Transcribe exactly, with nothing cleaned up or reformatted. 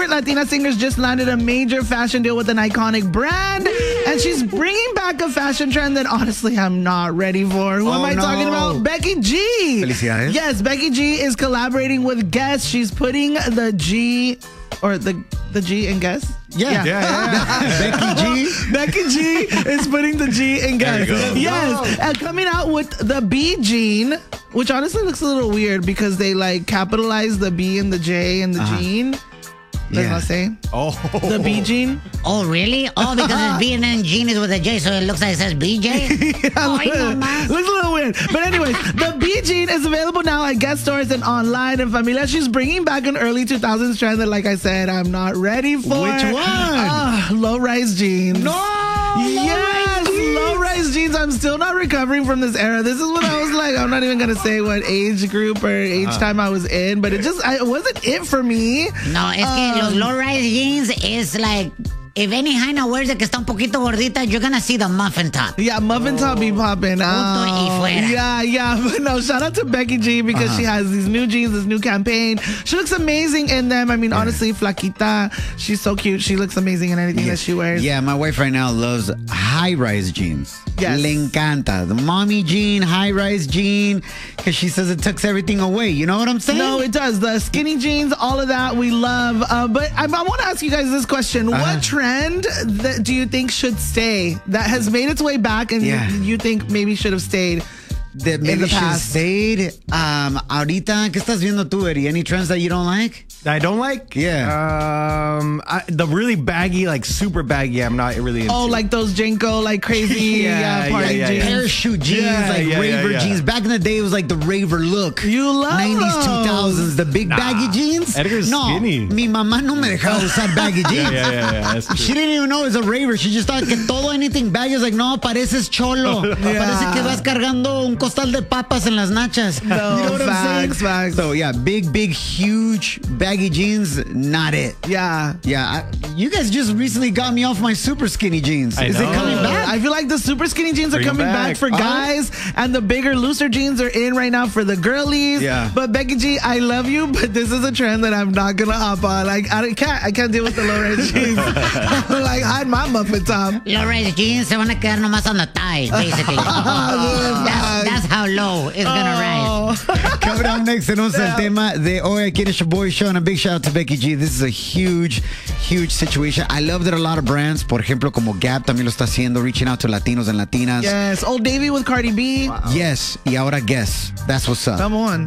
favorite Latina singers just landed a major fashion deal with an iconic brand, and she's bringing back a fashion trend that honestly I'm not ready for. Who oh, am I no. talking about? Becky G. Felicidades. Yes, Becky G is collaborating with Guess. She's putting the G or the the G in Guess. Yeah, yeah, yeah. yeah. Becky G. Becky G is putting the G in Guess. Yes, and coming out with the B Jean, which honestly looks a little weird because they like capitalize the B and the J and the uh-huh. Jean. Does yeah. not say. Oh. The B Jean. Oh, really? Oh, because it's B and then Jean is with a J, so it looks like it says B J? yeah, oh, look, looks a little weird. But anyways, the B Jean is available now at Guess stores and online. And Familia, she's bringing back an early two thousands trend that, like I said, I'm not ready for. Which one? Uh, low-rise jeans. No! Yes! Low-rise jeans. I'm still not recovering from this era. This is what I was like. I'm not even going to say what age group or age uh, time I was in, but it just I, it wasn't it for me. No, es que um, los low-rise jeans is like... If any Jaina wears it que está un poquito gordita, you're going to see the muffin top. Yeah, muffin oh. top be popping. Oh, yeah, yeah. But no, shout out to Becky G because uh-huh. she has these new jeans, this new campaign. She looks amazing in them. I mean, yeah. honestly, Flaquita, she's so cute. She looks amazing in anything yeah. that she wears. Yeah, my wife right now loves high-rise jeans. Yes. Le encanta. The mommy jean, high-rise jean, because she says it tucks everything away. You know what I'm saying? No, it does. The skinny jeans, all of that, we love. Uh, but I, I want to ask you guys this question. Uh-huh. What trend that do you think should stay that has made its way back and yeah. you, you think maybe should have stayed? That maybe should have stayed. Um, ahorita, ¿qué estás viendo tú, Eddie? Any trends that you don't like? I don't like? Yeah. Um, I, the really baggy, like super baggy, I'm not really into. Oh, like those Jenko, like crazy yeah, yeah, party yeah, yeah, jeans. Parachute jeans, yeah, like yeah, raver yeah, yeah. jeans. Back in the day, it was like the raver look. You love nineties, two thousands, the big nah. baggy jeans. Edgar's no, skinny. Mi mamá no me dejaba usar baggy jeans. yeah, yeah, yeah, yeah, that's true. She didn't even know it was a raver. She just thought que todo anything baggy was like, no, pareces cholo. yeah. Parece que vas cargando un costal de papas en las nachas. No, you know what facts, I'm saying? Facts. So yeah, big, big, huge baggy jeans, not it. Yeah. Yeah. I, you guys just recently got me off my super skinny jeans. I Is know. it coming back? I feel like the super skinny jeans Bring are coming back. back for guys, uh, and the bigger, looser jeans are in right now for the girlies. Yeah. But Becky G, I love you, but this is a trend that I'm not gonna hop on. Like I can't, I can't deal with the low-rise jeans. Like hide my muffin top. Low-rise jeans se van a quedar nomás on the thigh, basically. that's, that's how low it's gonna oh. rise. Coming up next, tenemos yeah. el tema de hoy aquí en It's Your Boy Show, and a big shout out to Becky G. This is a huge, huge situation. I love that a lot of brands, por ejemplo, como Gap también lo está haciendo, reaching out to Latinos and Latinas. Yes, Old Navy with Cardi B. Wow. Yes, y ahora Guess. That's what's up. Come on.